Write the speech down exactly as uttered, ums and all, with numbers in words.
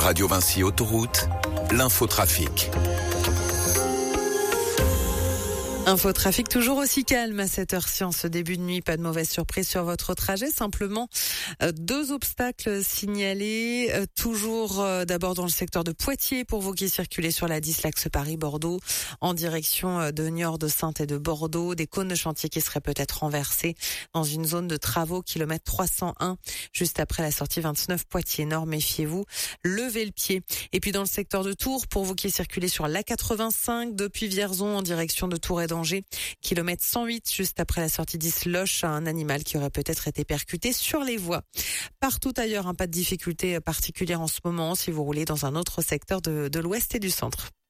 Radio Vinci Autoroute, l'infotrafic. Infotrafic toujours aussi calme à cette heure-ci en ce début de nuit. Pas de mauvaise surprise sur votre trajet. Simplement euh, deux obstacles signalés. Euh, toujours euh, d'abord dans le secteur de Poitiers pour vous qui circulez sur la dix l'axe Paris-Bordeaux en direction euh, de Niort, de Saintes et de Bordeaux. Des cônes de chantier qui seraient peut-être renversés dans une zone de travaux kilomètre trois cent un juste après la sortie vingt-neuf Poitiers-Nord. Méfiez-vous, levez le pied. Et puis dans le secteur de Tours pour vous qui circulez sur l'A quatre-vingt-cinq depuis Vierzon en direction de Tours et danger, kilomètre cent huit, juste après la sortie d'Isloche, un animal qui aurait peut-être été percuté sur les voies. Partout ailleurs, hein, pas de difficulté particulière en ce moment si vous roulez dans un autre secteur de, de l'ouest et du centre.